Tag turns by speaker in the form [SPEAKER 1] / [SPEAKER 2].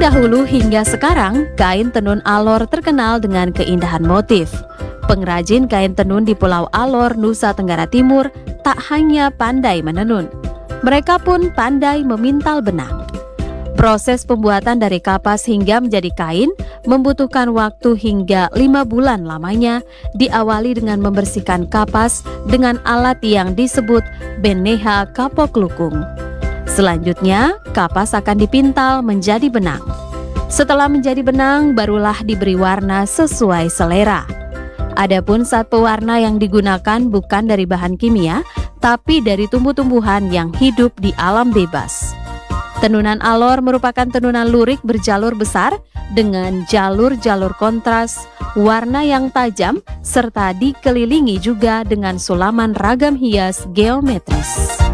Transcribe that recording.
[SPEAKER 1] dahulu hingga sekarang, kain tenun alor terkenal dengan keindahan motif. Pengrajin kain tenun di Pulau Alor, Nusa Tenggara Timur tak hanya pandai menenun, mereka pun pandai memintal benang. Proses pembuatan dari kapas hingga menjadi kain membutuhkan waktu hingga 5 bulan lamanya, diawali dengan membersihkan kapas dengan alat yang disebut beneha kapok lukung. Selanjutnya, kapas akan dipintal menjadi benang. Setelah menjadi benang, barulah diberi warna sesuai selera. Adapun saat pewarna yang digunakan bukan dari bahan kimia, tapi dari tumbuh-tumbuhan yang hidup di alam bebas. Tenunan alor merupakan tenunan lurik berjalur besar dengan jalur-jalur kontras, warna yang tajam, serta dikelilingi juga dengan sulaman ragam hias geometris.